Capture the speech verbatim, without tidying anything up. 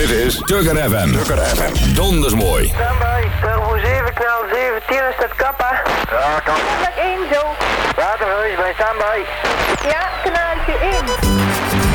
Dit is Tugger F M. Tugger F M. Donders mooi. Standby, turbo zeven, knal zeventien, is dat kappa? Ja, kan. Kanaal één zo. Waterhuis bij standby. Ja, kanaaltje één.